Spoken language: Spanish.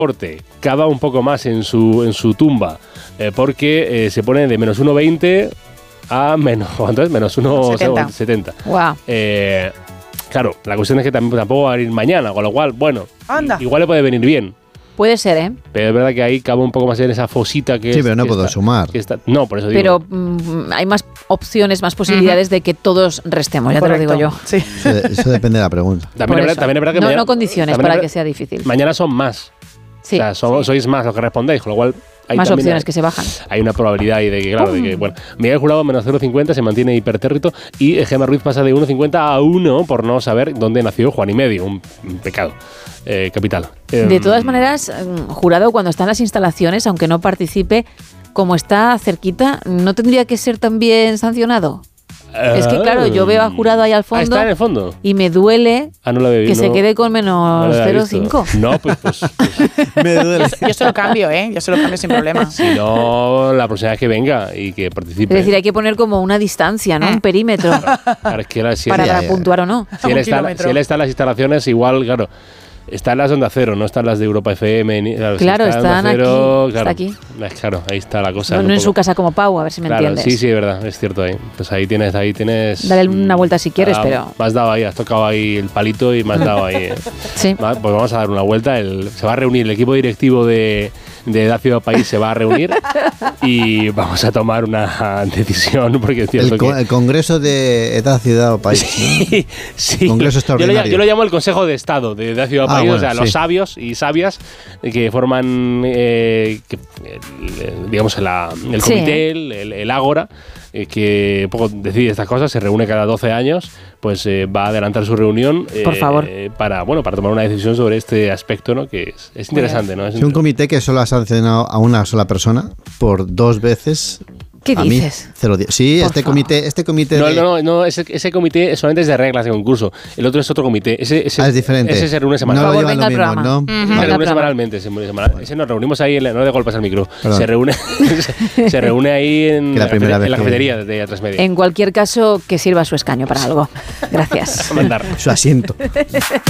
transporte cava un poco más en su tumba, porque se pone de menos 1,20 a menos 1,70. Wow. Claro, la cuestión es que tampoco va a venir mañana, con lo cual, bueno, igual le puede venir bien. Puede ser, ¿eh? Pero es verdad que ahí cabe un poco más en esa fosita que sí, pero no puedo sumar. No, por eso digo. Pero hay más opciones, más posibilidades de que todos restemos, ya Correcto. te lo digo yo. Sí. Eso depende de la pregunta. También es verdad que no, mañana, no condiciones también para que sea difícil. Mañana son más. Sí. O sea, sois más los que respondéis, con lo cual... Más opciones que se bajan. Hay una probabilidad ahí de que, claro, de que, bueno, Miguel Jurado menos 0,50 se mantiene hipertérrito y Gemma Ruiz pasa de 1,50 a 1 por no saber dónde nació Juan y Medio, un pecado capital. De todas maneras, Jurado, cuando está en las instalaciones, aunque no participe, como está cerquita, ¿no tendría que ser también sancionado? Es que claro, yo veo a Jurado ahí al fondo, está en el fondo y me duele que se quede con menos 0,5. No, pues Me duele. Yo se lo cambio, Yo se lo cambio sin problema. Si no, la próxima vez que venga y que participe. Es decir, hay que poner como una distancia, ¿no? Un perímetro. Claro, es que para puntuar o no. Si él está en las instalaciones, igual, claro. Están las de Onda Cero, no están las de Europa FM. Claro, están aquí. Está aquí. Claro, ahí está la cosa. No en su casa como Pau, a ver si me entiendes. Sí, es verdad, es cierto ahí. Pues ahí tienes. Dale una vuelta si quieres, pero... Me has dado ahí, has tocado ahí el palito y me has dado ahí. Sí. Pues vamos a dar una vuelta. Se va a reunir el equipo directivo de Edad Ciudad País, se va a reunir y vamos a tomar una decisión, porque es cierto el Congreso de Edad Ciudad País. Sí. Congreso extraordinario. Yo lo llamo el Consejo de Estado de Edad Ciudad País, o sea, los sabios y sabias que forman, digamos, el comité, el ágora, que poco decide estas cosas, se reúne cada 12 años, pues va a adelantar su reunión por favor. para tomar una decisión sobre este aspecto, ¿no? Que es interesante, ¿no? Es un comité que solo ha sancionado a una sola persona por 2 veces. ¿Qué dices? Sí, este comité No, ese comité solamente es de reglas de concurso. El otro es otro comité. Ese es diferente. Ese se reúne semanalmente. No lo llevan lo mismo, ¿no? Se reúne semanalmente. Ese nos reunimos ahí, no de golpes al micro. Se reúne ahí en la cafetería de A3 Media. En cualquier caso, que sirva su escaño para algo. Gracias. Su asiento.